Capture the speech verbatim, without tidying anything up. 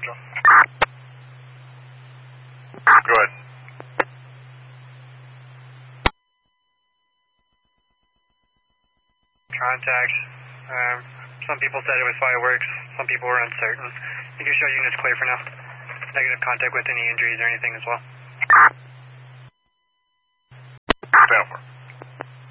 Go ahead. Contact. Um, some people said it was fireworks. Some people were uncertain. You can show units clear for now. Negative contact with any injuries or anything as well. Stand for.